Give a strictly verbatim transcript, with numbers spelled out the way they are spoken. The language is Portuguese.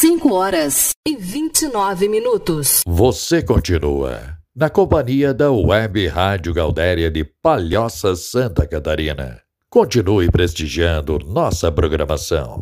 cinco horas e vinte e nove minutos. Você continua na companhia da Web Rádio Gaudéria de Palhoça, Santa Catarina. Continue prestigiando nossa programação.